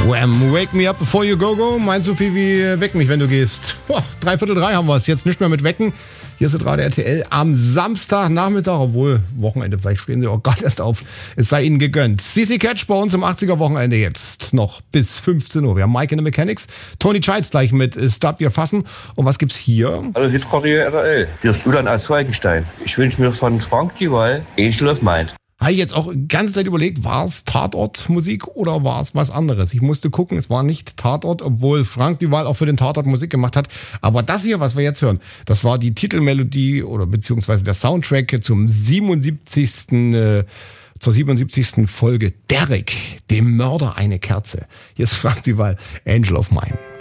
Wham, wake me up before you go. Meinst du viel wie weck mich, wenn du gehst? 3:45 haben wir es. Jetzt nicht mehr mit Wecken. Hier ist gerade RTL am Samstagnachmittag, obwohl Wochenende, vielleicht stehen sie auch gerade erst auf. Es sei ihnen gegönnt. CC Catch bei uns im 80er-Wochenende jetzt noch bis 15 Uhr. Wir haben Mike in the Mechanics, Tony Chides gleich mit Stop Your Fassen. Und was gibt's hier? Hallo, Hitparade RTL. Hier ist Julian aus Zweigenstein. Ich wünsche mir von Frank Duval Angel of Mind. Habe ich jetzt auch die ganze Zeit überlegt, war es Tatort-Musik oder war es was anderes? Ich musste gucken, es war nicht Tatort, obwohl Frank Duval auch für den Tatort Musik gemacht hat. Aber das hier, was wir jetzt hören, das war die Titelmelodie oder beziehungsweise der Soundtrack zur 77. Folge Derek, dem Mörder eine Kerze. Hier ist Frank Duval, Angel of Mine.